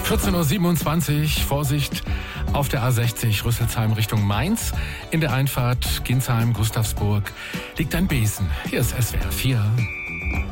14.27 Uhr, Vorsicht auf der A60 Rüsselsheim Richtung Mainz. In der Einfahrt Ginsheim-Gustavsburg liegt ein Besen. Hier ist SWR 4.